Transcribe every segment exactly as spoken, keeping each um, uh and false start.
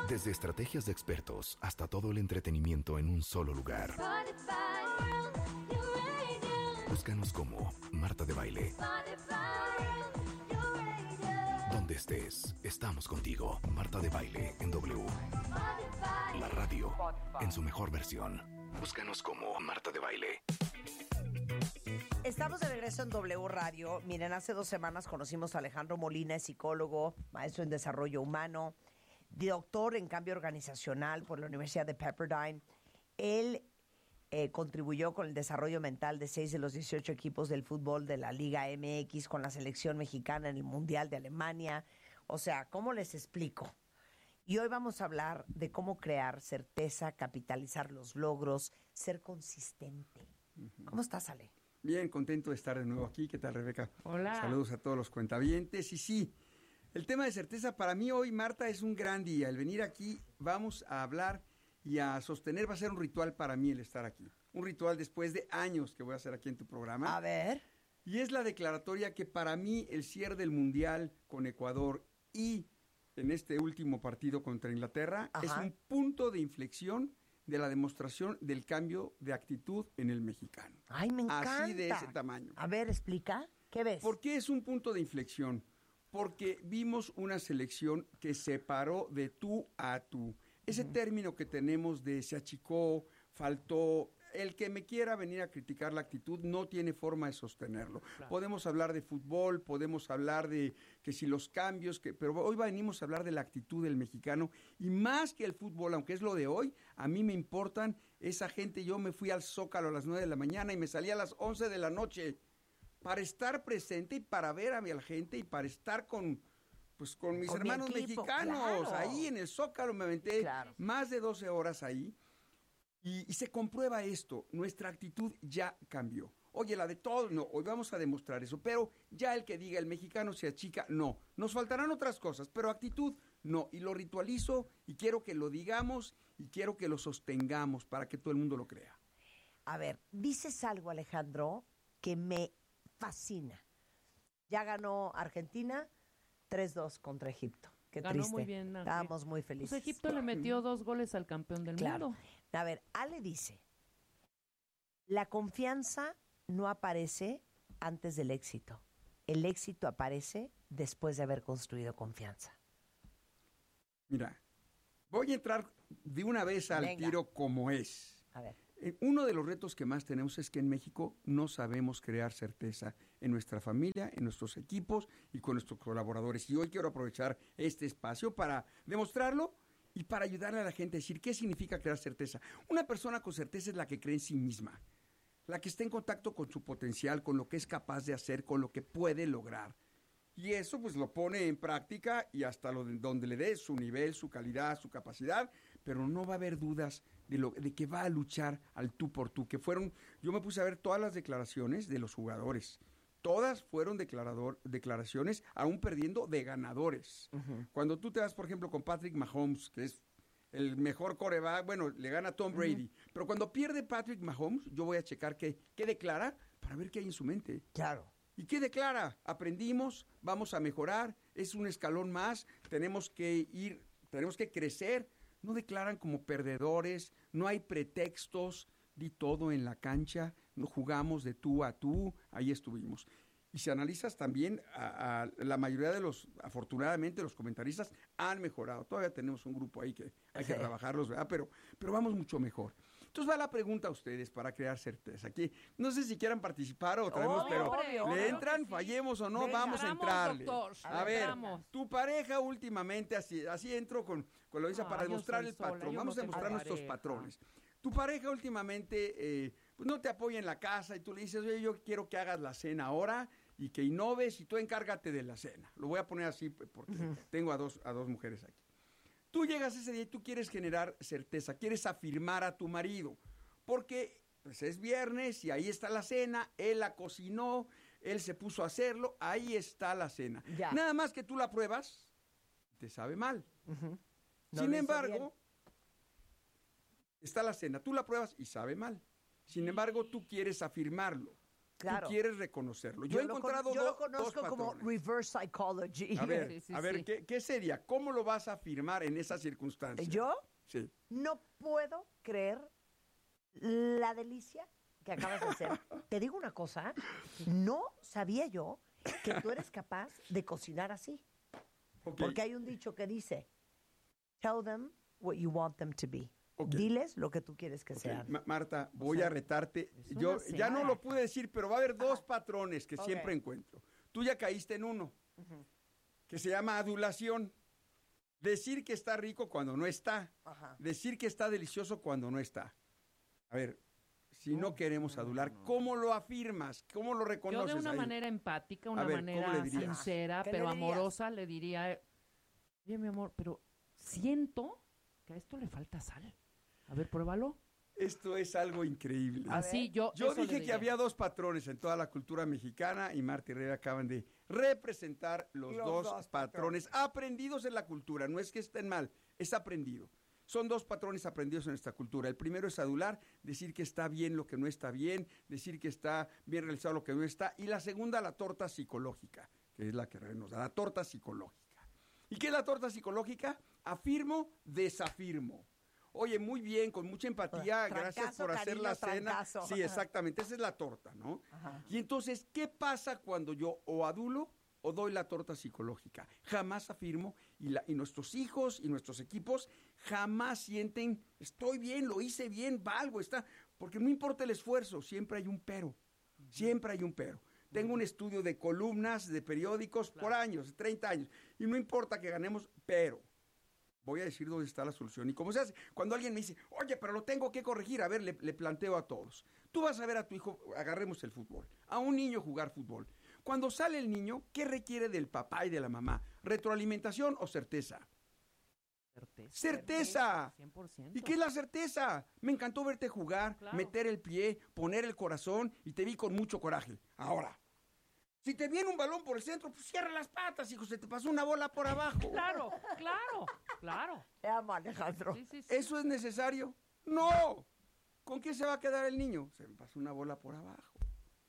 Desde estrategias de expertos hasta todo el entretenimiento en un solo lugar. Búscanos como Marta de Baile. Donde estés, estamos contigo. Marta de Baile en W. La radio en su mejor versión. Búscanos como Marta de Baile. Estamos de regreso en W Radio. Miren, hace dos semanas conocimos a Alejandro Molina, es psicólogo, maestro en desarrollo humano, doctor en cambio organizacional por la Universidad de Pepperdine. Él eh, contribuyó con el desarrollo mental de seis de los dieciocho equipos del fútbol de la Liga M X con la selección mexicana en el Mundial de Alemania. O sea, ¿cómo les explico? Y hoy vamos a hablar de cómo crear certeza, capitalizar los logros, ser consistente. Uh-huh. ¿Cómo estás, Ale? Bien, contento de estar de nuevo aquí. ¿Qué tal, Rebeca? Hola. Saludos a todos los cuentavientes. Y sí, el tema de certeza para mí hoy, Marta, es un gran día. El venir aquí, vamos a hablar y a sostener, va a ser un ritual para mí el estar aquí. Un ritual después de años que voy a hacer aquí en tu programa. A ver. Y es la declaratoria que para mí el cierre del Mundial con Ecuador y en este último partido contra Inglaterra, ajá, es un punto de inflexión de la demostración del cambio de actitud en el mexicano. ¡Ay, me encanta! Así de ese tamaño. A ver, explica. ¿Qué ves? ¿Por qué es un punto de inflexión? Porque vimos una selección que se paró de tú a tú. Ese uh-huh. término que tenemos de se achicó, faltó... El que me quiera venir a criticar la actitud no tiene forma de sostenerlo. Claro. Podemos hablar de fútbol, podemos hablar de que si los cambios, que, pero hoy venimos a hablar de la actitud del mexicano y más que el fútbol, aunque es lo de hoy, a mí me importan esa gente. Yo me fui al Zócalo a las nueve de la mañana y me salí a las once de la noche para estar presente y para ver a mi gente y para estar con... Pues con mis con hermanos mi equipo, mexicanos, claro. Ahí en el Zócalo me aventé claro. más de doce horas ahí. Y, y se comprueba esto, nuestra actitud ya cambió. Oye, la de todos, no, hoy vamos a demostrar eso, pero ya el que diga el mexicano se achica, no. Nos faltarán otras cosas, pero actitud, no. Y lo ritualizo y quiero que lo digamos y quiero que lo sostengamos para que todo el mundo lo crea. A ver, dices algo, Alejandro, que me fascina. Ya ganó Argentina tres dos contra Egipto. Qué Ganó triste. muy bien. Estábamos muy felices. Pues Egipto le metió dos goles al campeón del claro. mundo. A ver, Ale dice, la confianza no aparece antes del éxito. El éxito aparece después de haber construido confianza. Mira, voy a entrar de una vez al Venga. tiro como es. A ver. Uno de los retos que más tenemos es que en México no sabemos crear certeza en nuestra familia, en nuestros equipos y con nuestros colaboradores. Y hoy quiero aprovechar este espacio para demostrarlo y para ayudarle a la gente a decir qué significa crear certeza. Una persona con certeza es la que cree en sí misma, la que está en contacto con su potencial, con lo que es capaz de hacer, con lo que puede lograr. Y eso pues lo pone en práctica y hasta lo de, donde le dé su nivel, su calidad, su capacidad, pero no va a haber dudas de, lo, de que va a luchar al tú por tú, que fueron, yo me puse a ver todas las declaraciones de los jugadores, todas fueron declarador, declaraciones aún perdiendo de ganadores. Uh-huh. Cuando tú te vas, por ejemplo, con Patrick Mahomes, que es el mejor quarterback, bueno, le gana a Tom Brady, uh-huh. pero cuando pierde Patrick Mahomes, yo voy a checar qué, qué declara para ver qué hay en su mente. Claro. ¿Y qué declara? Aprendimos, vamos a mejorar, es un escalón más, tenemos que ir, tenemos que crecer. No declaran como perdedores, no hay pretextos, di todo en la cancha, no jugamos de tú a tú, ahí estuvimos. Y si analizas también, a, a la mayoría de los, afortunadamente, los comentaristas han mejorado. Todavía tenemos un grupo ahí que hay que trabajarlos, ¿verdad? Pero, pero vamos mucho mejor. Entonces va la pregunta a ustedes para crear certeza. Aquí, no sé si quieran participar o traemos, obvio, pero obvio, ¿le obvio entran? Sí. Fallemos o no, Venga, vamos a entrarle. Doctor. A, a ver, vamos. tu pareja últimamente, así, así entro con, con lo dice Ah, para yo demostrar soy el sola, patrón. yo Vamos no a demostrar tengo nuestros pareja. patrones. Tu pareja últimamente eh, pues no te apoya en la casa y tú le dices, oye, yo quiero que hagas la cena ahora y que innoves y tú encárgate de la cena. Lo voy a poner así porque uh-huh. tengo a dos, a dos mujeres aquí. Tú llegas ese día y tú quieres generar certeza, quieres afirmar a tu marido, porque pues es viernes y ahí está la cena, él la cocinó, él se puso a hacerlo, ahí está la cena. Ya. Nada más que tú la pruebas, te sabe mal. Uh-huh. No Sin lo hizo embargo, bien. está la cena, tú la pruebas y sabe mal. Sin embargo, tú quieres afirmarlo. Claro. Tú quieres reconocerlo. Yo, Yo he lo encontrado con- yo do- lo conozco dos como patrones. reverse psychology. A ver, Sí, sí, a ver, sí. ¿qué, ¿qué sería? ¿Cómo lo vas a afirmar en esa circunstancia? Yo Sí. no puedo creer la delicia que acabas de hacer. Te digo una cosa, no sabía yo que tú eres capaz de cocinar así. Ok. Porque hay un dicho que dice, tell them what you want them to be. Ok. Diles lo que tú quieres que Ok, sean. Ma- Marta, voy sea, a retarte. es Yo una ya no señal. lo pude decir, pero va a haber dos patrones que Ok. siempre encuentro. Tú ya caíste en uno, que se llama adulación. Decir que está rico cuando no está. Ajá. Decir que está delicioso cuando no está. A ver, si no queremos adular, ¿cómo lo afirmas? ¿Cómo lo Yo reconoces de una ahí? manera empática, una ver, ¿cómo manera le dirías? sincera, ¿Qué le pero dirías? amorosa, le diría, oye, mi amor, pero siento que a esto le falta sal. A ver, pruébalo. Esto es algo increíble. Así yo. Yo eso le dije que diría. había dos patrones en toda la cultura mexicana y Marta y Rebe acaban de representar los, Los dos, dos patrones, patrones. aprendidos en la cultura. No es que estén mal, es aprendido. Son dos patrones aprendidos en esta cultura. El primero es adular, decir que está bien lo que no está bien, decir que está bien realizado lo que no está. Y la segunda, la torta psicológica, que es la que Rebe nos da, la torta psicológica. ¿Y qué es la torta psicológica? Afirmo, desafirmo. Oye, muy bien, con mucha empatía, Trancazo, gracias por hacer la cariño, cena. trancazo. Sí, exactamente, esa es la torta, ¿no? Ajá. Y entonces, ¿qué pasa cuando yo o adulo o doy la torta psicológica? Jamás afirmo, y, la, y nuestros hijos y nuestros equipos jamás sienten, estoy bien, lo hice bien, valgo, está, porque no importa el esfuerzo, siempre hay un pero, siempre hay un pero. Tengo un estudio de columnas, de periódicos por años, treinta años, y no importa que ganemos, pero voy a decir dónde está la solución. Y como se hace, cuando alguien me dice, oye, pero lo tengo que corregir, a ver, le, le planteo a todos. Tú vas a ver a tu hijo, agarremos el fútbol, a un niño jugar fútbol. Cuando sale el niño, ¿qué requiere del papá y de la mamá? ¿Retroalimentación o certeza? Certeza. ¡Certeza! cien por ciento. ¿Y qué es la certeza? Me encantó verte jugar, Claro. meter el pie, poner el corazón y te vi con mucho coraje. Ahora, si te viene un balón por el centro, pues cierra las patas, hijo, se te pasó una bola por abajo. Claro, claro, claro. Te amo, Alejandro. Sí, sí, sí. ¿Eso es necesario? ¡No! ¿Con qué se va a quedar el niño? Se me pasó una bola por abajo.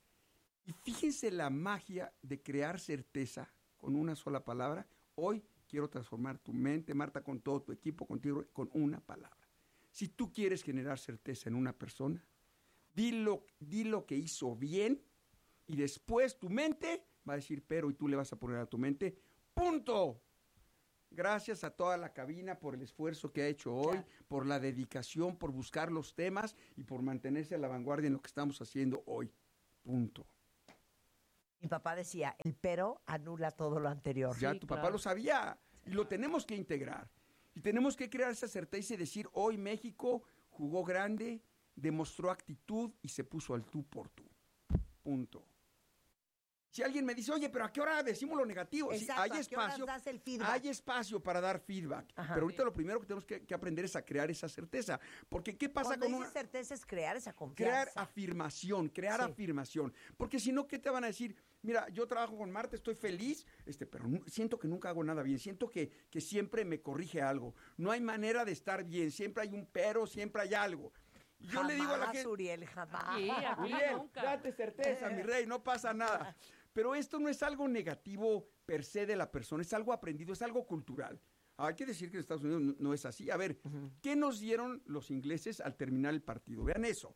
Y fíjense la magia de crear certeza con una sola palabra. Hoy quiero transformar tu mente, Marta, con todo tu equipo, contigo, con una palabra. Si tú quieres generar certeza en una persona, di lo, di lo que hizo bien y después tu mente va a decir pero y tú le vas a poner a tu mente, ¡punto! Gracias a toda la cabina por el esfuerzo que ha hecho hoy, Ya. por la dedicación, por buscar los temas y por mantenerse a la vanguardia en lo que estamos haciendo hoy. Punto. Mi papá decía, el pero anula todo lo anterior. Ya Sí, tu papá claro. lo sabía y lo tenemos que integrar. Y tenemos que crear esa certeza y decir, hoy México jugó grande, demostró actitud y se puso al tú por tú. Punto. Si alguien me dice, oye, pero ¿a qué hora decimos lo negativo? Sí, Exacto, hay ¿a qué horas espacio, das el feedback? hay espacio para dar feedback. Ajá. Pero ahorita Sí. lo primero que tenemos que, que aprender es a crear esa certeza. Porque ¿qué pasa Cuando con dices una... certeza es crear esa Crear confianza. afirmación, crear Sí. afirmación. Porque si no, ¿qué te van a decir? Mira, yo trabajo con Marta, estoy feliz, este, pero nu- siento que nunca hago nada bien. Siento que, que siempre me corrige algo. No hay manera de estar bien. Siempre hay un pero, siempre hay algo. Y yo le digo a la Jamás, gente... Uriel, jamás. Sí, aquí Uriel, nunca. date certeza, mi rey, no pasa nada. Pero esto no es algo negativo per se de la persona, es algo aprendido, es algo cultural. Hay que decir que en Estados Unidos no, no es así. A ver, ¿qué nos dieron los ingleses al terminar el partido? Vean eso.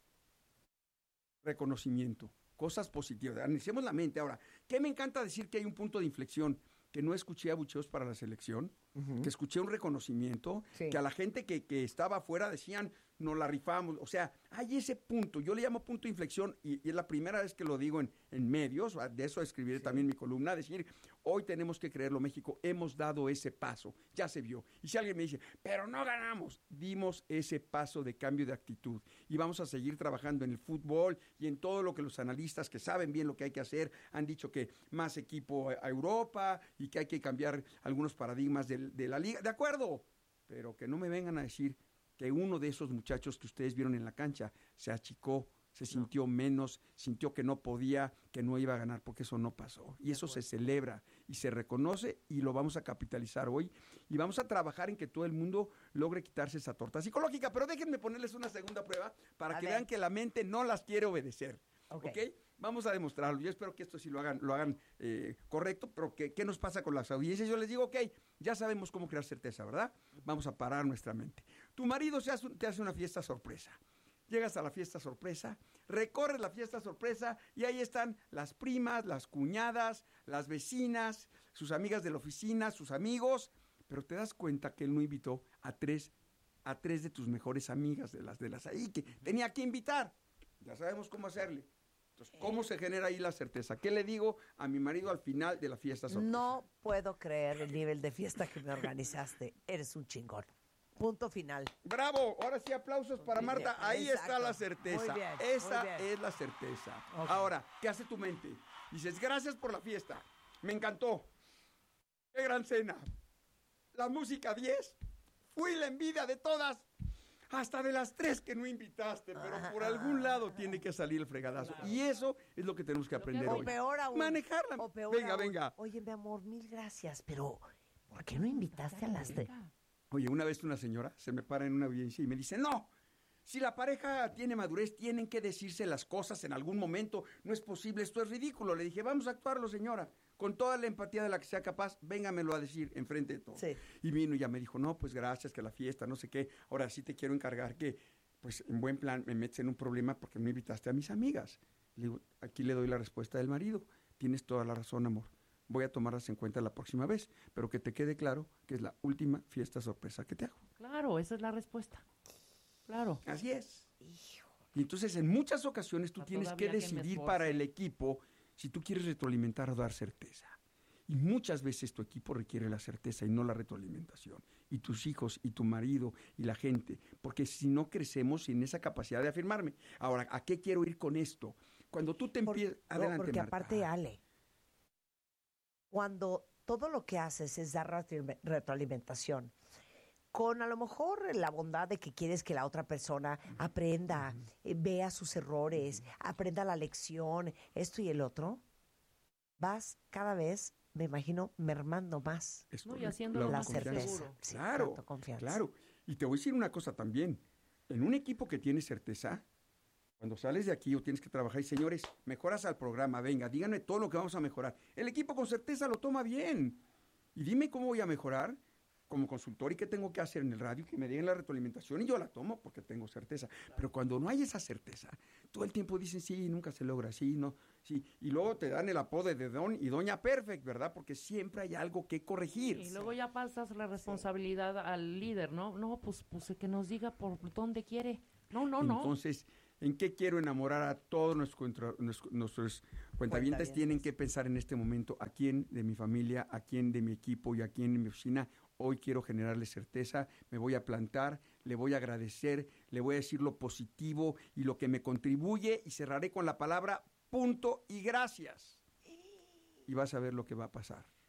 Reconocimiento, cosas positivas. Analicemos la mente. Ahora, ¿qué me encanta decir que hay un punto de inflexión? Que no escuché abucheos para la selección, que escuché un reconocimiento, Sí. que a la gente que, que estaba afuera decían, nos la rifamos. O sea, hay ese punto, yo le llamo punto de inflexión, y, y es la primera vez que lo digo en, en medios, de eso escribiré también mi columna, decir, hoy tenemos que creerlo, México, hemos dado ese paso, ya se vio. Y si alguien me dice, pero no ganamos, dimos ese paso de cambio de actitud, y vamos a seguir trabajando en el fútbol y en todo lo que los analistas que saben bien lo que hay que hacer, han dicho que más equipo a Europa, y que hay que cambiar algunos paradigmas de, de la liga, de acuerdo, pero que no me vengan a decir que uno de esos muchachos que ustedes vieron en la cancha se achicó, se sintió menos, sintió que no podía, que no iba a ganar, porque eso no pasó. Y eso se celebra y se reconoce y lo vamos a capitalizar hoy. Y vamos a trabajar en que todo el mundo logre quitarse esa torta psicológica. Pero déjenme ponerles una segunda prueba para A que ver. vean que la mente no las quiere obedecer. Ok. ¿Ok? Vamos a demostrarlo. Yo espero que esto sí lo hagan, lo hagan eh, correcto, pero que, ¿qué nos pasa con las audiencias? Yo les digo, ok, ya sabemos cómo crear certeza, ¿verdad? Vamos a parar nuestra mente. Tu marido se hace, te hace una fiesta sorpresa. Llegas a la fiesta sorpresa, recorres la fiesta sorpresa y ahí están las primas, las cuñadas, las vecinas, sus amigas de la oficina, sus amigos, pero te das cuenta que él no invitó a tres, a tres de tus mejores amigas, de las de las ahí, que tenía que invitar. Ya sabemos cómo hacerle. Entonces, ¿cómo se genera ahí la certeza? ¿Qué le digo a mi marido al final de la fiesta sorpresa? No puedo creer el nivel de fiesta que me organizaste. Eres un chingón. Punto final. ¡Bravo! Ahora sí, aplausos para Muy Marta. bien, Ahí exacto. está la certeza. Muy bien, Esa muy bien. es la certeza. Ok. Ahora, ¿qué hace tu mente? Dices, gracias por la fiesta. Me encantó. ¡Qué gran cena! La música diez. Fui la envidia de todas. Hasta de las tres que no invitaste, pero por algún lado tiene que salir el fregadazo. Y eso es lo que tenemos que aprender O hoy. peor aún. Manejarla. O peor Venga, aún. venga. Oye, mi amor, mil gracias, pero ¿por qué no invitaste a las tres? Oye, una vez una señora se me para en una audiencia y me dice, no, si la pareja tiene madurez, tienen que decirse las cosas en algún momento. No es posible, esto es ridículo. Le dije, vamos a actuarlo, señora. Con toda la empatía de la que sea capaz, véngamelo a decir enfrente de todos. Sí. Y vino y ya me dijo, no, pues gracias, que la fiesta, no sé qué. Ahora sí te quiero encargar que, pues en buen plan, me metes en un problema porque no invitaste a mis amigas. Le digo, aquí le doy la respuesta del marido. Tienes toda la razón, amor. Voy a tomarlas en cuenta la próxima vez, pero que te quede claro que es la última fiesta sorpresa que te hago. Claro, esa es la respuesta. Claro. Así es. Y entonces en muchas ocasiones tú Para tienes que todavía que me decidir esforce. para el equipo si tú quieres retroalimentar o dar certeza. Y muchas veces tu equipo requiere la certeza y no la retroalimentación. Y tus hijos, y tu marido, y la gente. Porque si no crecemos sin esa capacidad de afirmarme. Ahora, ¿a qué quiero ir con esto? Cuando tú te Por- empiezas... no, Adelante, porque Marta. aparte, Ale, cuando todo lo que haces es dar retro- retroalimentación, con a lo mejor la bondad de que quieres que la otra persona aprenda, eh, vea sus errores, aprenda la lección, esto y el otro, vas cada vez, me imagino, mermando más Es No, y correcto, haciéndolo la más autoconfianza. certeza. seguro. Sí, Claro, autoconfianza. claro. Y te voy a decir una cosa también. En un equipo que tiene certeza, cuando sales de aquí o tienes que trabajar, y señores, mejoras al programa, venga, díganme todo lo que vamos a mejorar. El equipo con certeza lo toma bien. Y dime cómo voy a mejorar como consultor y qué tengo que hacer en el radio, que me den la retroalimentación y yo la tomo porque tengo certeza. Pero cuando no hay esa certeza, todo el tiempo dicen, sí, nunca se logra, sí, no, sí. Y luego te dan el apodo de Don y Doña Perfect, ¿verdad? Porque siempre hay algo que corregir. Y luego ya pasas la responsabilidad al líder, ¿no? No, pues, pues que nos diga por dónde quiere. No, no, no. Entonces, ¿en qué quiero enamorar a todos nuestros, contra- nuestros, nuestros cuentavientes? Cuentavientes. Tienen que pensar en este momento a quién de mi familia, a quién de mi equipo y a quién de mi oficina. Hoy quiero generarle certeza, me voy a plantar, le voy a agradecer, le voy a decir lo positivo y lo que me contribuye y cerraré con la palabra punto y gracias. Y vas a ver lo que va a pasar.